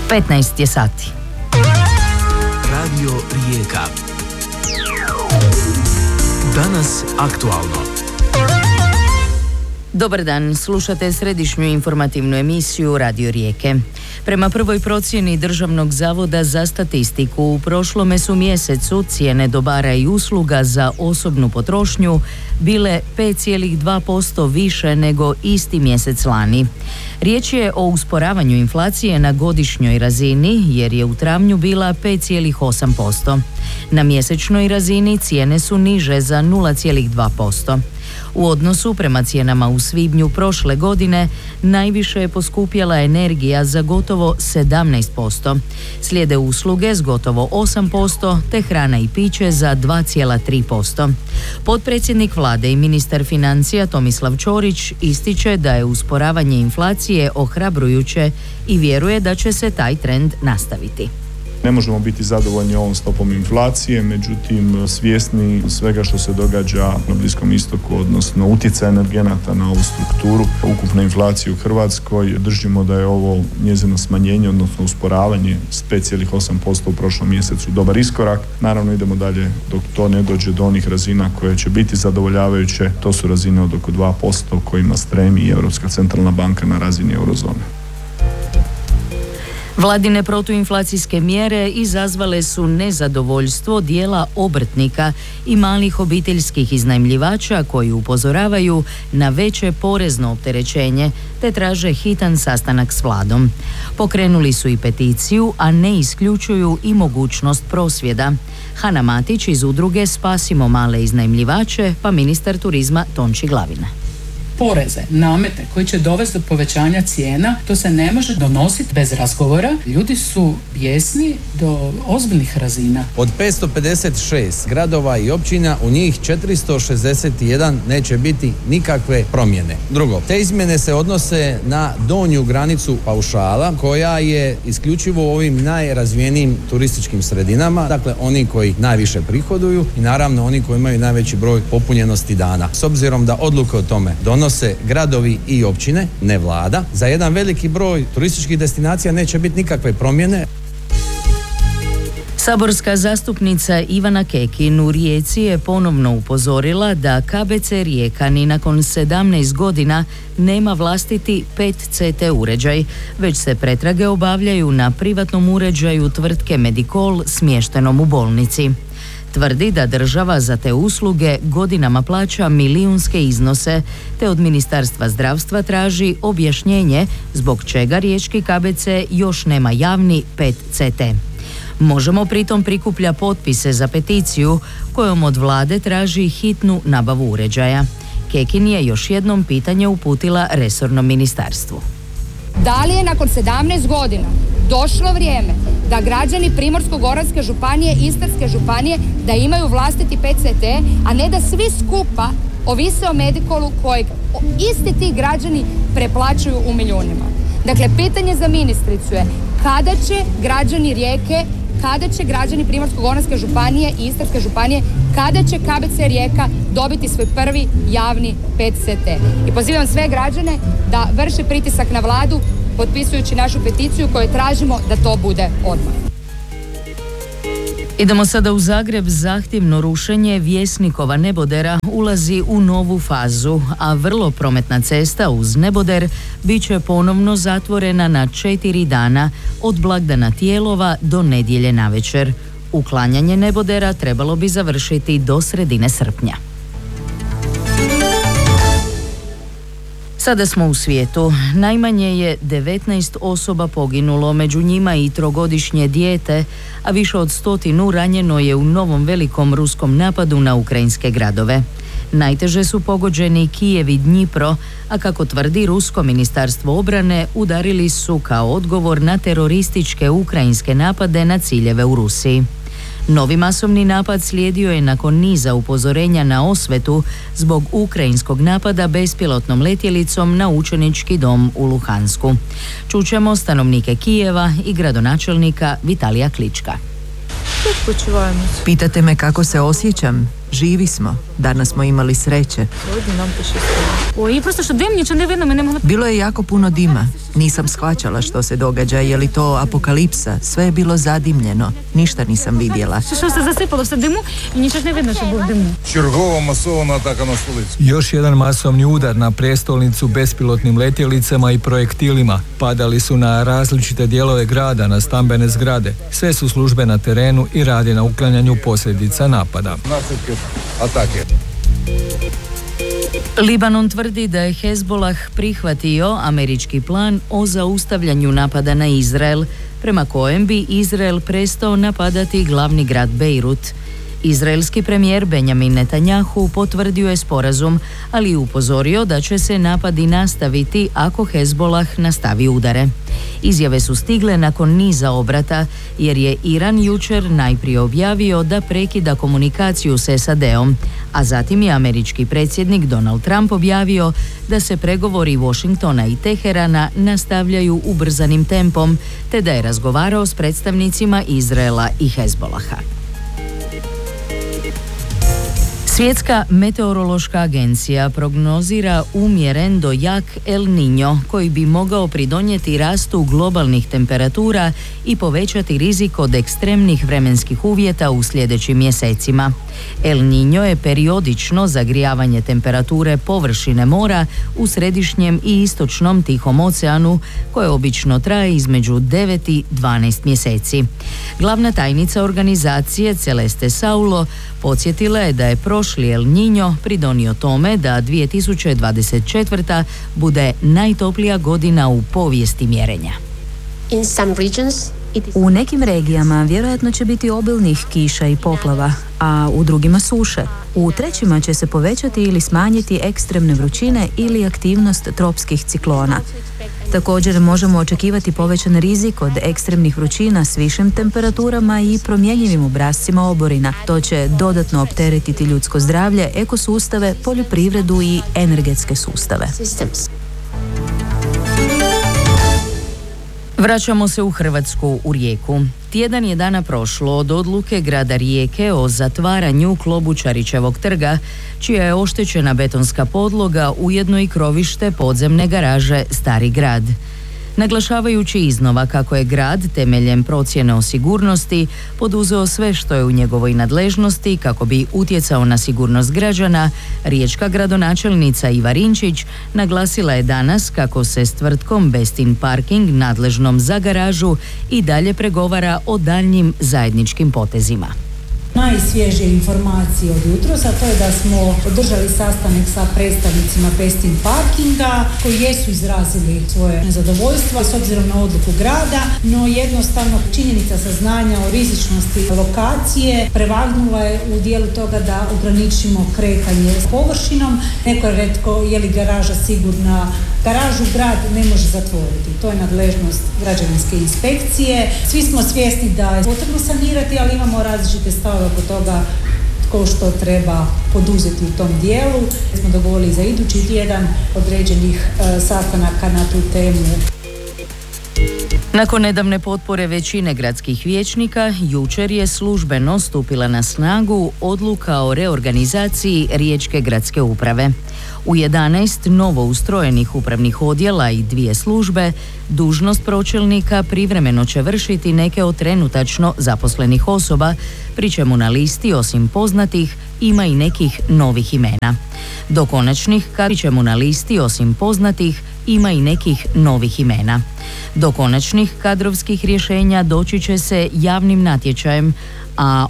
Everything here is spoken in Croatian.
15 je sati. Radio Rijeka. Danas aktualno. Dobar dan, slušate središnju informativnu emisiju Radio Rijeke. Prema prvoj procjeni Državnog zavoda za statistiku, u prošlome su mjesecu cijene dobara i usluga za osobnu potrošnju bile 5,2% više nego isti mjesec lani. Riječ je o usporavanju inflacije na godišnjoj razini, jer je u travnju bila 5,8%. Na mjesečnoj razini cijene su niže za 0,2%. U odnosu prema cijenama u svibnju prošle godine najviše je poskupjela energija za gotovo 17%. Slijede usluge s gotovo 8% te hrana i piće za 2,3%. Potpredsjednik vlade i ministar financija Tomislav Ćorić ističe da je usporavanje inflacije ohrabrujuće i vjeruje da će se taj trend nastaviti. Ne možemo biti zadovoljni ovom stopom inflacije, međutim svjesni svega što se događa na Bliskom istoku, odnosno utjecaja energenata na ovu strukturu, ukupne inflacije u Hrvatskoj, držimo da je ovo njezino smanjenje, odnosno usporavanje s 5,8% u prošlom mjesecu dobar iskorak. Naravno idemo dalje dok to ne dođe do onih razina koje će biti zadovoljavajuće, to su razine od oko 2% kojima stremi i Europska centralna banka na razini eurozone. Vladine protuinflacijske mjere izazvale su nezadovoljstvo dijela obrtnika i malih obiteljskih iznajmljivača koji upozoravaju na veće porezno opterećenje te traže hitan sastanak s vladom. Pokrenuli su i peticiju, a ne isključuju i mogućnost prosvjeda. Hana Matić iz udruge Spasimo male iznajmljivače, pa ministar turizma Tonči Glavina. Poreze, namete koji će dovesti do povećanja cijena, to se ne može donositi bez razgovora. Ljudi su bijesni do ozbiljnih razina. Od 556 gradova i općina, u njih 461 neće biti nikakve promjene. Drugo, te izmjene se odnose na donju granicu paušala koja je isključivo u ovim najrazvijenijim turističkim sredinama, dakle oni koji najviše prihoduju i naravno oni koji imaju najveći broj popunjenosti dana. S obzirom da odluke o tome donose gradovi i općine, ne vlada, za jedan veliki broj turističkih destinacija neće biti nikakve promjene. Saborska zastupnica Ivana Kekin u Rijeci je ponovno upozorila da KBC Rijeka ni nakon 17 godina nema vlastiti PET-CT uređaj, već se pretrage obavljaju na privatnom uređaju tvrtke Medikol smještenom u bolnici. Tvrdi da država za te usluge godinama plaća milijunske iznose, te od Ministarstva zdravstva traži objašnjenje zbog čega riječki KBC još nema javni PET-CT. Možemo pritom prikuplja potpise za peticiju kojom od vlade traži hitnu nabavu uređaja. Kekin je još jednom pitanje uputila resornom ministarstvu. Da li je nakon 17 godina došlo vrijeme da građani Primorsko-goranske županije i Istarske županije da imaju vlastiti PET-CT, a ne da svi skupa ovise o Medikolu kojeg isti ti građani preplaćuju u milijunima? Dakle, pitanje za ministricu je kada će građani Rijeke, kada će građani Primorsko-goranske županije i Istarske županije, kada će KBC Rijeka dobiti svoj prvi javni PET-CT? I pozivam sve građane da vrše pritisak na vladu potpisujući našu peticiju koju tražimo da to bude odmah. Idemo sada u Zagreb. Zahtjevno rušenje Vjesnikova nebodera ulazi u novu fazu, a vrlo prometna cesta uz neboder bit će ponovno zatvorena na 4 dana od blagdana Tijelova do nedjelje navečer. Uklanjanje nebodera trebalo bi završiti do sredine srpnja. Sada smo u svijetu. Najmanje je 19 osoba poginulo, među njima i 3-godišnje dijete, a više od 100 ranjeno je u novom velikom ruskom napadu na ukrajinske gradove. Najteže su pogođeni Kijev i Dnjipro, a kako tvrdi rusko ministarstvo obrane, udarili su kao odgovor na terorističke ukrajinske napade na ciljeve u Rusiji. Novi masovni napad slijedio je nakon niza upozorenja na osvetu zbog ukrajinskog napada bespilotnom letjelicom na učenički dom u Luhansku. Čućemo stanovnike Kijeva i gradonačelnika Vitalija Klička. Pitate me kako se osjećam? Živi smo, danas smo imali sreće. Ой, просто що дим, нічого не видно, ми не могли... Bilo je jako puno dima. Nisam shvaćala što se događa, je li to apokalipsa. Sve je bilo zadimljeno. Ništa nisam vidjela. Що все засипало, все диму, і нічого ж не видно, що був в диму. Чергова масована атака на столицю. Još jedan masovni udar na prijestolnicu bespilotnim letjelicama i projektilima. Padali su na različite dijelove grada, na stambene zgrade. Sve su službe na terenu i rade na uklanjanju posljedica napada. Наслідки атаки. Libanon tvrdi da je Hezbollah prihvatio američki plan o zaustavljanju napada na Izrael, prema kojem bi Izrael prestao napadati glavni grad Bejrut. Izraelski premijer Benjamin Netanjahu potvrdio je sporazum, ali i upozorio da će se napadi nastaviti ako Hezbollah nastavi udare. Izjave su stigle nakon niza obrata, jer je Iran jučer najprije objavio da prekida komunikaciju s SAD-om, a zatim je američki predsjednik Donald Trump objavio da se pregovori Washingtona i Teherana nastavljaju ubrzanim tempom, te da je razgovarao s predstavnicima Izraela i Hezbollaha. Svjetska meteorološka agencija prognozira umjeren do jak El Niño koji bi mogao pridonijeti rastu globalnih temperatura i povećati rizik od ekstremnih vremenskih uvjeta u sljedećim mjesecima. El Niño je periodično zagrijavanje temperature površine mora u središnjem i istočnom Tihom oceanu koje obično traje između 9 i 12 mjeseci. Glavna tajnica organizacije Celeste Saulo podsjetila je da je prošli El Niño pridonio tome da 2024. bude najtoplija godina u povijesti mjerenja. U nekim regijama vjerojatno će biti obilnih kiša i poplava, a u drugima suše. U trećima će se povećati ili smanjiti ekstremne vrućine ili aktivnost tropskih ciklona. Također možemo očekivati povećan rizik od ekstremnih vrućina s višim temperaturama i promjenjivim obrascima oborina. To će dodatno opteretiti ljudsko zdravlje, ekosustave, poljoprivredu i energetske sustave. Vraćamo se u Hrvatsku, u Rijeku. Tjedan je dana prošlo od odluke grada Rijeke o zatvaranju Klobučarićevog trga, čija je oštećena betonska podloga, ujedno i krovište podzemne garaže Stari grad. Naglašavajući iznova kako je grad temeljem procjene o sigurnosti poduzeo sve što je u njegovoj nadležnosti kako bi utjecao na sigurnost građana, riječka gradonačelnica Iva Rinčić naglasila je danas kako se s tvrtkom Bestin Parking nadležnom za garažu i dalje pregovara o daljnjim zajedničkim potezima. Najsvježije informacije od jutros, a to je da smo održali sastanak sa predstavnicima Bestin Parkinga koji jesu izrazili svoje nezadovoljstvo s obzirom na odluku grada, no jednostavno činjenica saznanja o rizičnosti lokacije prevagnula je u dijelu toga da ograničimo kretanje s površinom. Neko je rekao je li garaža sigurna. Garažu grad ne može zatvoriti, to je nadležnost građevinske inspekcije. Svi smo svjesni da je potrebno sanirati, ali imamo različite stavove oko toga tko što treba poduzeti u tom dijelu. Smo dogovorili za idući tjedan određenih sastanaka na tu temu. Nakon nedavne potpore većine gradskih vijećnika, jučer je službeno stupila na snagu odluka o reorganizaciji Riječke gradske uprave. U 11 novo ustrojenih upravnih odjela i 2 službe, dužnost pročelnika privremeno će vršiti neke od trenutačno zaposlenih osoba, pri čemu na listi osim poznatih ima i nekih novih imena. Do konačnih kadrovskih rješenja doći će se javnim natječajem, a